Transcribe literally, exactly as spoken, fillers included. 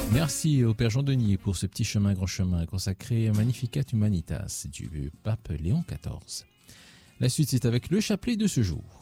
Merci au Père Jean-Denis pour ce petit chemin, grand chemin consacré Magnificat Humanitas du pape Léon quatorze. La suite, c'est avec le chapelet de ce jour.